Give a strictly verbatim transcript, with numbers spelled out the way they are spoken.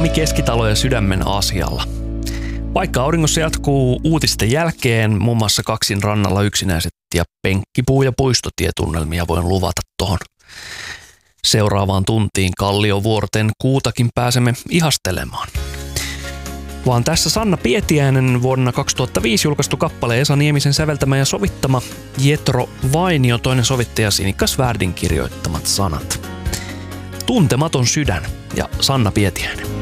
Sami Keskitalo ja Sydämen asialla. Vaikka auringossa jatkuu uutisten jälkeen, muun muassa Kaksin rannalla yksinäiset ja penkkipuu- ja puistotietunnelmia voin luvata tuohon seuraavaan tuntiin Kalliovuorten kuutakin pääsemme ihastelemaan. Vaan tässä Sanna Pietiäinen vuonna kaksituhattaviisi julkaistu kappale Esa Niemisen säveltämä ja sovittama, Jetro Vainio toinen sovittaja Sinikka Svärdin kirjoittamat sanat. Tuntematon sydän ja Sanna Pietiäinen.